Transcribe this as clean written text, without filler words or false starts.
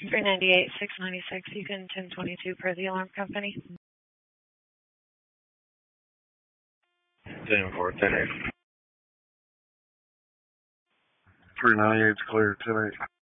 398, 696, you can 1022 per the alarm company. 10-4, 10-8. 398's clear, 10-8.